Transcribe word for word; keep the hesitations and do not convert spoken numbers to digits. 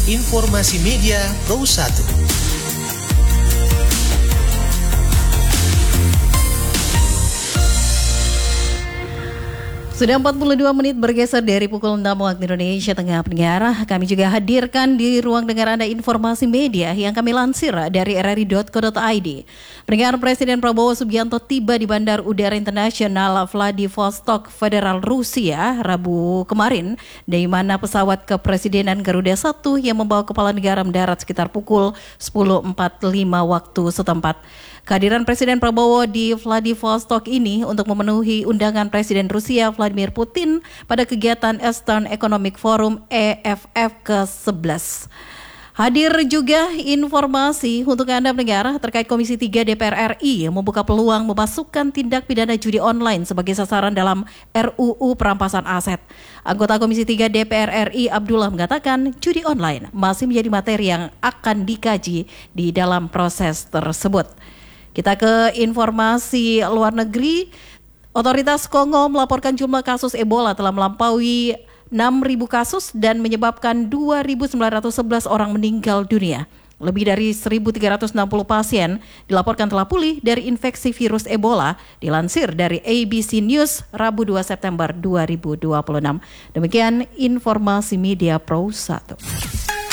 Informasi Media Pro satu. Sudah empat puluh dua menit bergeser dari pukul enam waktu Indonesia Tengah pendengar. Kami juga hadirkan di ruang dengar Anda informasi media yang kami lansir dari r r i dot co dot i d. Pendengar, Presiden Prabowo Subianto tiba di Bandar Udara Internasional Vladivostok, Federal Rusia, Rabu kemarin, dari mana pesawat kepresidenan Garuda satu yang membawa kepala negara mendarat sekitar pukul sepuluh empat puluh lima waktu setempat. Kehadiran Presiden Prabowo di Vladivostok ini untuk memenuhi undangan Presiden Rusia Vladimir Putin pada kegiatan Eastern Economic Forum E F F ke sebelas. Hadir juga informasi untuk Anda pendengar terkait Komisi tiga D P R R I yang membuka peluang memasukkan tindak pidana judi online sebagai sasaran dalam R U U perampasan aset. Anggota Komisi tiga D P R R I Abdullah mengatakan judi online masih menjadi materi yang akan dikaji di dalam proses tersebut. Kita ke informasi luar negeri. Otoritas Kongo melaporkan jumlah kasus Ebola telah melampaui enam ribu kasus dan menyebabkan dua ribu sembilan ratus sebelas orang meninggal dunia. Lebih dari seribu tiga ratus enam puluh pasien dilaporkan telah pulih dari infeksi virus Ebola, dilansir dari A B C News Rabu dua September dua ribu dua puluh enam. Demikian informasi Media Pro satu.